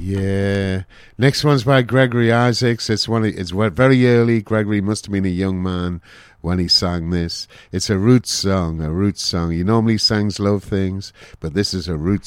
Yeah. Next one's by Gregory Isaacs. It's very early. Gregory must have been a young man when he sang this. It's a roots song, He normally sings love things, but this is a roots